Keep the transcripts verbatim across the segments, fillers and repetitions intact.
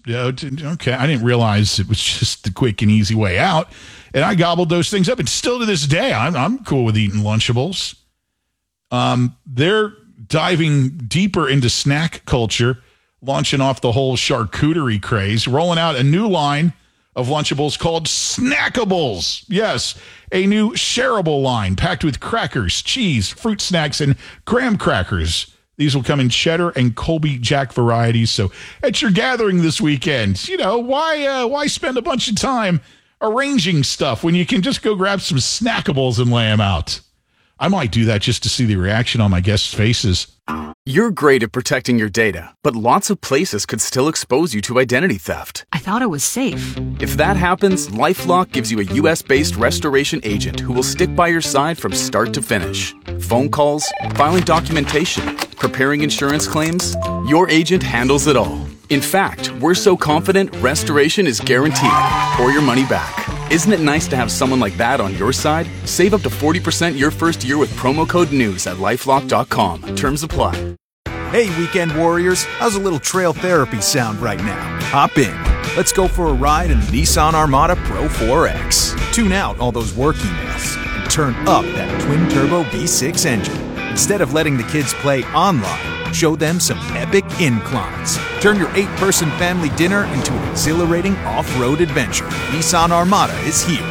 Yeah, okay, I didn't realize it was just the quick and easy way out. And I gobbled those things up. And still to this day, I'm, I'm cool with eating Lunchables. Um, they're diving deeper into snack culture, launching off the whole charcuterie craze, rolling out a new line of Lunchables called Snackables. Yes, a new shareable line packed with crackers, cheese, fruit snacks, and graham crackers. These will come in cheddar and Colby Jack varieties. So at your gathering this weekend, you know, why uh, why spend a bunch of time arranging stuff when you can just go grab some Snackables and lay them out? I might do that just to see the reaction on my guests' faces. You're great at protecting your data, but lots of places could still expose you to identity theft. I thought it was safe. If that happens, LifeLock gives you a U S-based restoration agent who will stick by your side from start to finish. Phone calls, filing documentation, preparing insurance claims, your agent handles it all. In fact, we're so confident restoration is guaranteed or your money back. Isn't it nice to have someone like that on your side? Save up to forty percent your first year with promo code NEWS at LifeLock dot com. Terms apply. Hey, weekend warriors, how's a little trail therapy sound right now? Hop in. Let's go for a ride in the Nissan Armada Pro four X. Tune out all those work emails and turn up that twin-turbo V six engine. Instead of letting the kids play online, show them some epic inclines. Turn your eight-person family dinner into an exhilarating off-road adventure. Nissan Armada is here.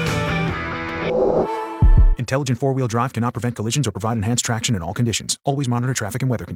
Intelligent four-wheel drive cannot prevent collisions or provide enhanced traction in all conditions. Always monitor traffic and weather conditions.